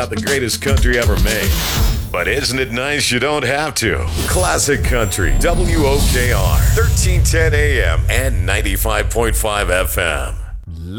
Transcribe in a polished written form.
The greatest country ever made. But isn't it nice you don't have to? Classic Country, WOKR, 1310 AM and 95.5 FM.